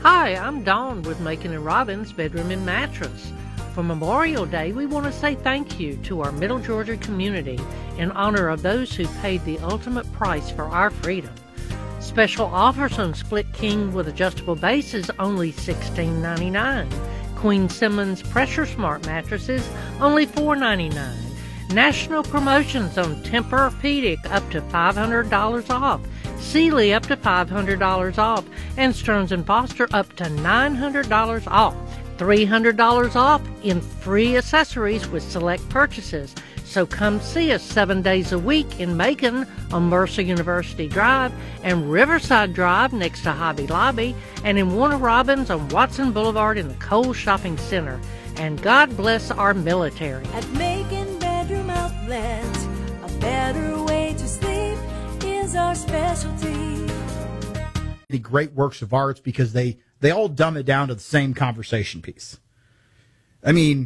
Hi, I'm Dawn with Macon and Robbins Bedroom and Mattress. For Memorial Day, we want to say thank you to our Middle Georgia community in honor of those who paid the ultimate price for our freedom. Special offers on Split King with adjustable bases only $16.99. Queen Simmons Pressure Smart mattresses only $4.99. National promotions on Tempur-Pedic up to $500 off. Sealy up to $500 off, and Stearns & Foster up to $900 off. $300 off in free accessories with select purchases. So come see us 7 days a week in Macon on Mercer University Drive and Riverside Drive next to Hobby Lobby, and in Warner Robins on Watson Boulevard in the Kohl's Shopping Center. And God bless our military. At Macon Bedroom Outlet, a better way to sleep is our specialty. The great works of arts because they all dumb it down to the same conversation piece. I mean,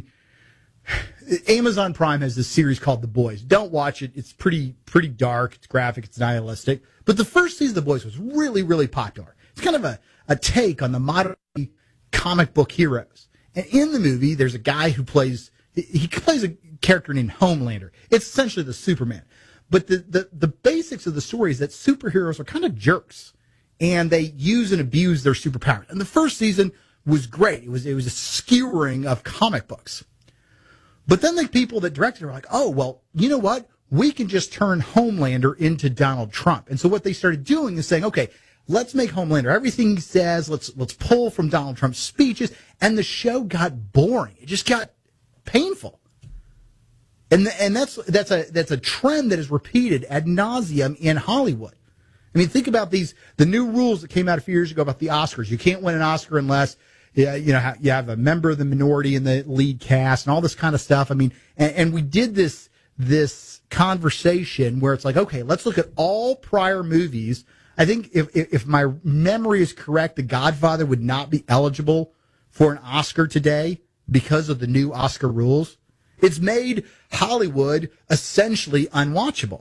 Amazon Prime has this series called The Boys. Don't watch it. It's pretty dark. It's graphic. It's nihilistic. But the first season of The Boys was really, really popular. It's kind of a take on the modern comic book heroes. And in the movie, there's a guy who plays a character named Homelander. It's essentially the Superman. But the basics of the story is that superheroes are kind of jerks, and they use and abuse their superpowers. And the first season was great. It was a skewering of comic books. But then the people that directed it were like, oh, well, you know what? We can just turn Homelander into Donald Trump. And so what they started doing is saying, okay, let's make Homelander everything he says. Let's pull from Donald Trump's speeches. And the show got boring. It just got painful. And that's a trend that is repeated ad nauseum in Hollywood. I mean, think about the new rules that came out a few years ago about the Oscars. You can't win an Oscar unless you have a member of the minority in the lead cast and all this kind of stuff. I mean, and we did this conversation where it's like, okay, let's look at all prior movies. I think if my memory is correct, The Godfather would not be eligible for an Oscar today because of the new Oscar rules. It's made Hollywood essentially unwatchable.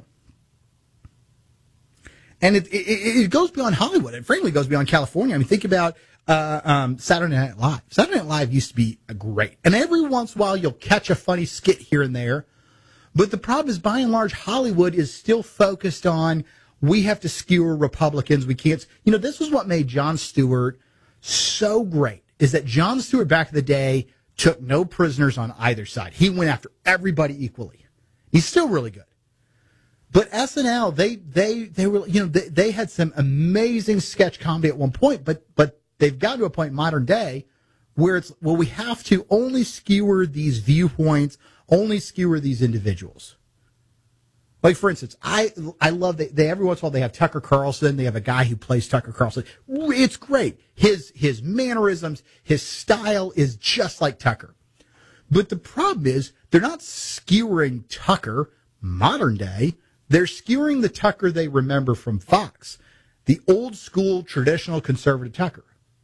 And it goes beyond Hollywood. It frankly goes beyond California. I mean, think about Saturday Night Live. Saturday Night Live used to be great. And every once in a while, you'll catch a funny skit here and there. But the problem is, by and large, Hollywood is still focused on, we have to skewer Republicans. We can't. This was what made Jon Stewart so great, is that Jon Stewart back in the day took no prisoners on either side. He went after everybody equally. He's still really good. But SNL, they had some amazing sketch comedy at one point, but they've got to a point in modern day where it's, well, we have to only skewer these viewpoints, only skewer these individuals. Like, for instance, I love that they every once in a while they have Tucker Carlson. They have a guy who plays Tucker Carlson. It's great. His mannerisms, his style is just like Tucker. But the problem is they're not skewering Tucker modern day. They're skewering the Tucker they remember from Fox, the old school traditional conservative Tucker.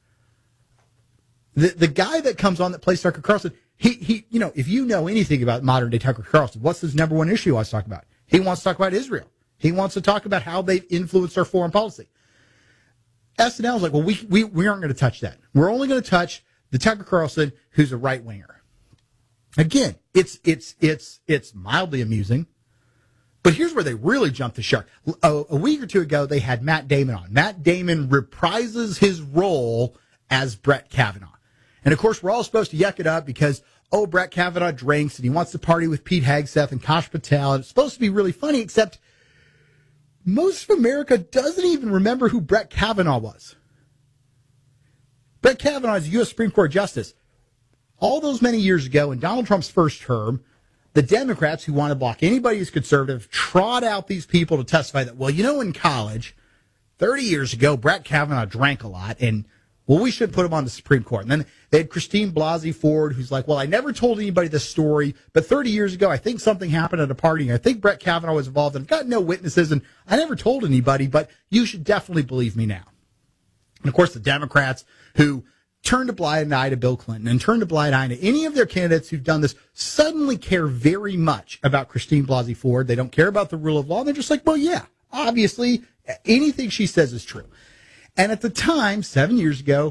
The guy that comes on that plays Tucker Carlson, he if you know anything about modern day Tucker Carlson, what's his number one issue he wants to talk about? He wants to talk about Israel. He wants to talk about how they've influenced our foreign policy. SNL is like, well, we aren't going to touch that. We're only going to touch the Tucker Carlson who's a right winger. Again, it's mildly amusing, but here's where they really jumped the shark. A week or two ago, they had Matt Damon on. Matt Damon reprises his role as Brett Kavanaugh, and of course, we're all supposed to yuck it up because, oh, Brett Kavanaugh drinks and he wants to party with Pete Hegseth and Kash Patel. And it's supposed to be really funny, except most of America doesn't even remember who Brett Kavanaugh was. Brett Kavanaugh is a U.S. Supreme Court justice. All those many years ago, in Donald Trump's first term, the Democrats who want to block anybody who's conservative trot out these people to testify that, well, in college, 30 years ago, Brett Kavanaugh drank a lot, and, well, we should put him on the Supreme Court. And then they had Christine Blasey Ford, who's like, well, I never told anybody this story, but 30 years ago, I think something happened at a party, and I think Brett Kavanaugh was involved, and I've got no witnesses, and I never told anybody, but you should definitely believe me now. And, of course, the Democrats who turned a blind eye to Bill Clinton and turned a blind eye to any of their candidates who've done this suddenly care very much about Christine Blasey Ford. They don't care about the rule of law. They're just like, well, yeah, obviously anything she says is true. And at the time, 7 years ago,